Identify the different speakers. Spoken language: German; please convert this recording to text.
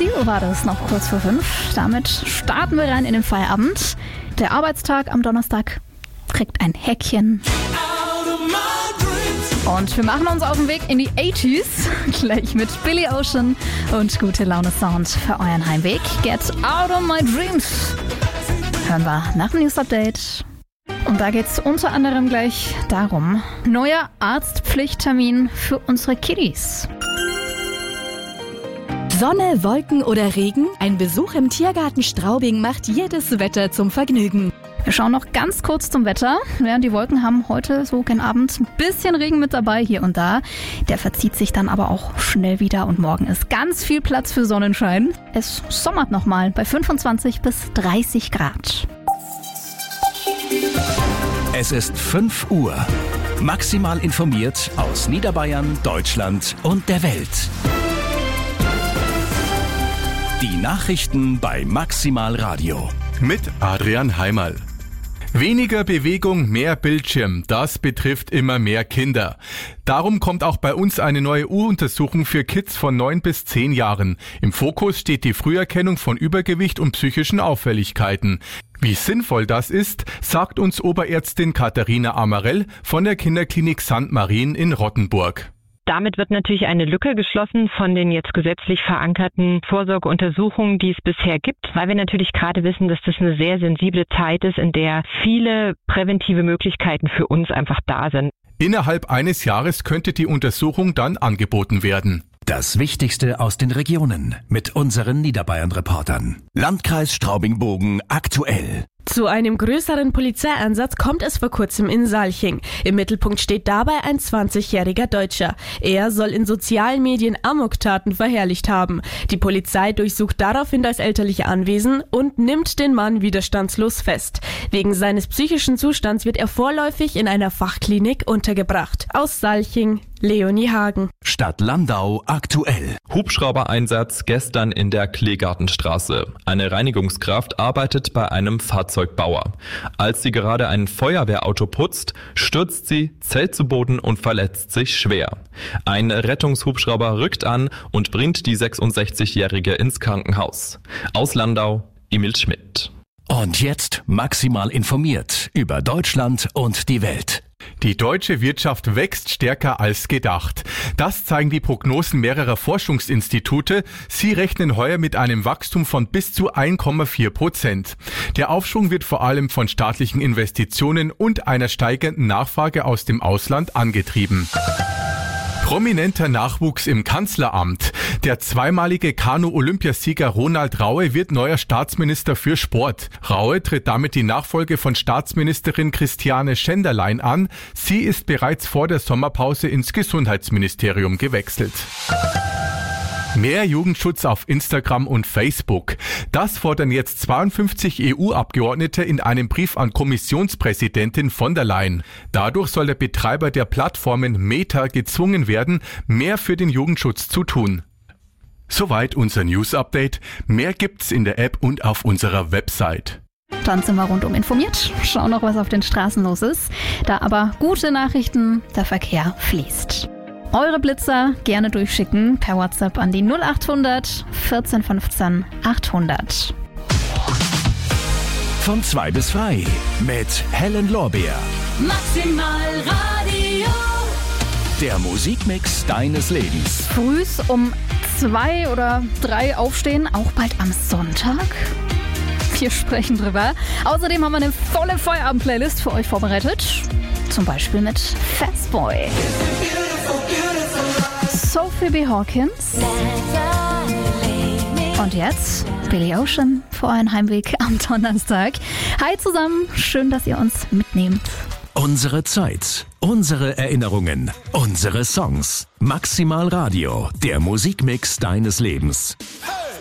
Speaker 1: Uhr war das, noch kurz vor 5. Damit starten wir rein in den Feierabend. Der Arbeitstag am Donnerstag kriegt ein Häkchen. Und wir machen uns auf den Weg in die 80s, gleich mit Billy Ocean und gute Laune Sound für euren Heimweg. Get out of my dreams. Hören wir nach dem News Update. Und da geht es unter anderem gleich darum, neuer Arztpflichttermin für unsere Kiddies.
Speaker 2: Sonne, Wolken oder Regen, ein Besuch im Tiergarten Straubing macht jedes Wetter zum Vergnügen.
Speaker 1: Wir schauen noch ganz kurz zum Wetter. Während die Wolken haben heute so gegen Abend ein bisschen Regen mit dabei hier und da. Der verzieht sich dann aber auch schnell wieder und morgen ist ganz viel Platz für Sonnenschein. Es sommert nochmal bei 25 bis 30 Grad.
Speaker 3: Es ist 5 Uhr. Maximal informiert aus Niederbayern, Deutschland und der Welt. Die Nachrichten bei Maximal Radio.
Speaker 4: Mit Adrian Heimerl. Weniger Bewegung, mehr Bildschirm, das betrifft immer mehr Kinder. Darum kommt auch bei uns eine neue U-Untersuchung für Kids von 9 bis 10 Jahren. Im Fokus steht die Früherkennung von Übergewicht und psychischen Auffälligkeiten. Wie sinnvoll das ist, sagt uns Oberärztin Katharina Amarell von der Kinderklinik St. Marien in Rottenburg.
Speaker 5: Damit wird natürlich eine Lücke geschlossen von den jetzt gesetzlich verankerten Vorsorgeuntersuchungen, die es bisher gibt, weil wir natürlich gerade wissen, dass das eine sehr sensible Zeit ist, in der viele präventive Möglichkeiten für uns einfach da sind.
Speaker 4: Innerhalb eines Jahres könnte die Untersuchung dann angeboten werden.
Speaker 3: Das Wichtigste aus den Regionen mit unseren Niederbayern-Reportern. Landkreis Straubing-Bogen aktuell.
Speaker 6: Zu einem größeren Polizeieinsatz kommt es vor kurzem in Salching. Im Mittelpunkt steht dabei ein 20-jähriger Deutscher. Er soll in sozialen Medien Amoktaten verherrlicht haben. Die Polizei durchsucht daraufhin das elterliche Anwesen und nimmt den Mann widerstandslos fest. Wegen seines psychischen Zustands wird er vorläufig in einer Fachklinik untergebracht. Aus Salching, Leonie Hagen.
Speaker 3: Stadt Landau aktuell.
Speaker 7: Hubschraubereinsatz gestern in der Kleegartenstraße. Eine Reinigungskraft arbeitet bei einem Fahrzeugbauer. Als sie gerade ein Feuerwehrauto putzt, stürzt sie, zählt zu Boden und verletzt sich schwer. Ein Rettungshubschrauber rückt an und bringt die 66-Jährige ins Krankenhaus. Aus Landau, Emil Schmidt.
Speaker 3: Und jetzt maximal informiert über Deutschland und die Welt.
Speaker 4: Die deutsche Wirtschaft wächst stärker als gedacht. Das zeigen die Prognosen mehrerer Forschungsinstitute. Sie rechnen heuer mit einem Wachstum von bis zu 1,4%. Der Aufschwung wird vor allem von staatlichen Investitionen und einer steigenden Nachfrage aus dem Ausland angetrieben. Prominenter Nachwuchs im Kanzleramt. Der zweimalige Kanu-Olympiasieger Ronald Raue wird neuer Staatsminister für Sport. Raue tritt damit die Nachfolge von Staatsministerin Christiane Schenderlein an. Sie ist bereits vor der Sommerpause ins Gesundheitsministerium gewechselt. Mehr Jugendschutz auf Instagram und Facebook. Das fordern jetzt 52 EU-Abgeordnete in einem Brief an Kommissionspräsidentin von der Leyen. Dadurch soll der Betreiber der Plattformen Meta gezwungen werden, mehr für den Jugendschutz zu tun. Soweit unser News-Update. Mehr gibt's in der App und auf unserer Website.
Speaker 1: Dann sind wir rundum informiert. Schauen noch, was auf den Straßen los ist. Da aber gute Nachrichten, der Verkehr fließt. Eure Blitzer gerne durchschicken per WhatsApp an die 0800 14 15 800.
Speaker 3: Von 2 bis frei mit Helen Lorbeer.
Speaker 2: Maximal Radio.
Speaker 3: Der Musikmix deines Lebens.
Speaker 1: Frühs um 2 oder 3 aufstehen, auch bald am Sonntag. Wir sprechen drüber. Außerdem haben wir eine volle Feierabend-Playlist für euch vorbereitet. Zum Beispiel mit Fastboy. Sophie B. Hawkins. Und jetzt Billy Ocean für euren Heimweg am Donnerstag. Hi zusammen, schön, dass ihr uns mitnehmt.
Speaker 3: Unsere Zeit, unsere Erinnerungen, unsere Songs. Maximal Radio, der Musikmix deines Lebens.
Speaker 8: Hey!